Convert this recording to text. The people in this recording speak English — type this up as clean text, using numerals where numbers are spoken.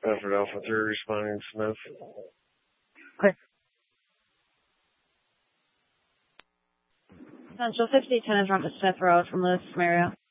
Bedford Alpha 3 responding to Smith. Okay. Central 5010 is Robert Smith Road from Lewis, Mario.